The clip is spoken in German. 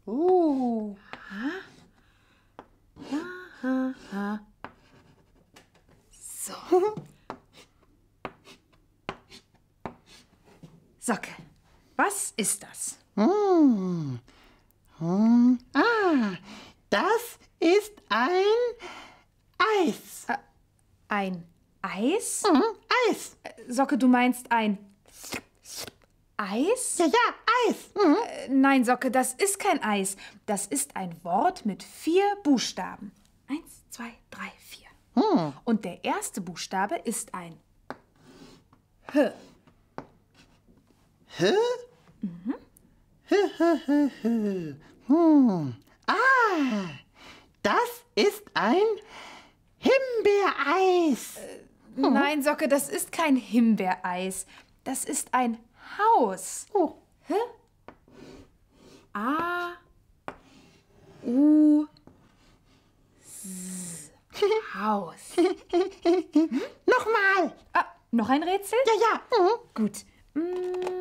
So. Socke, was ist das? Das ist ein Eis. Ein Eis? Eis. Socke, du meinst ein Eis? Ja, Eis. Nein, Socke, das ist kein Eis. Das ist ein Wort mit 4 Buchstaben. 1, 2, 3, 4. Und der erste Buchstabe ist ein H. H? Das ist ein Himbeereis. Nein, Socke, das ist kein Himbeereis. Das ist ein Haus. H? A. U. S. Haus. Nochmal. Noch ein Rätsel? Ja. Gut.